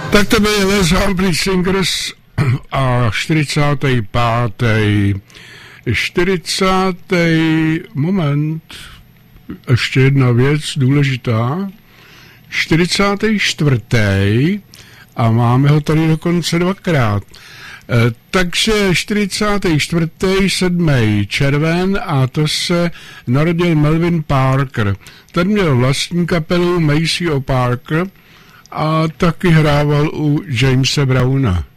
Tak to byly Les Humphrey Singers a 45. moment, ještě jedna věc důležitá, 44. a máme ho tady dokonce dvakrát. Takže 44. 7. červen a to se narodil Melvin Parker. Ten měl vlastní kapelu Maceo Parker a taky hrával u Jamesa Browna.